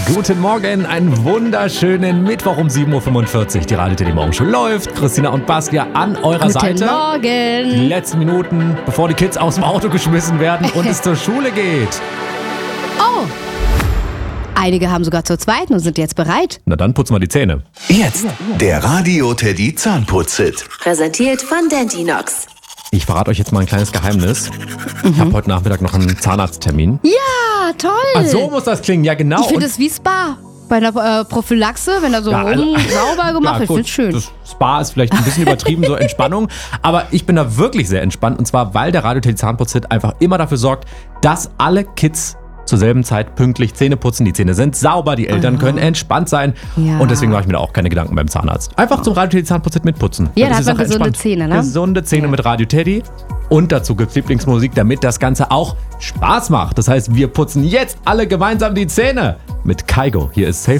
Guten Morgen, einen wunderschönen Mittwoch um 7.45 Uhr. Die Radio Teddy Morgenshow läuft. Christina und Bastian an eurer Seite. Guten Morgen. Die letzten Minuten, bevor die Kids aus dem Auto geschmissen werden und es zur Schule geht. Oh, einige haben sogar zur zweiten und sind jetzt bereit. Na dann putzen wir die Zähne. Jetzt der Radio Teddy Zahnputz-Hit. Präsentiert von Dentinox. Ich verrate euch jetzt mal ein kleines Geheimnis. Ich habe heute Nachmittag noch einen Zahnarzttermin. Ja, toll. Ach, so muss das klingen, ja genau. Ich finde es wie Spa. Bei einer Prophylaxe, wenn da so Ja, also- sauber gemacht wird. Ich gut, finde es schön. Das Spa ist vielleicht ein bisschen übertrieben, so Entspannung. Aber ich bin da wirklich sehr entspannt. Und zwar, weil der Radio Teddy Zahnputz-Hit einfach immer dafür sorgt, dass alle Kids zur selben Zeit pünktlich Zähne putzen. Die Zähne sind sauber, die Eltern können entspannt sein. Ja. Und deswegen mache ich mir da auch keine Gedanken beim Zahnarzt. Einfach zum Radio Teddy Zahnputz-Hit mitputzen. Ja, Dann da ist hat die man Sache gesunde entspannt. Zähne, ne? Gesunde Zähne Ja. mit Radio Teddy. Und dazu gibt's Lieblingsmusik, damit das Ganze auch Spaß macht. Das heißt, wir putzen jetzt alle gemeinsam die Zähne mit Kygo. Hier ist Safe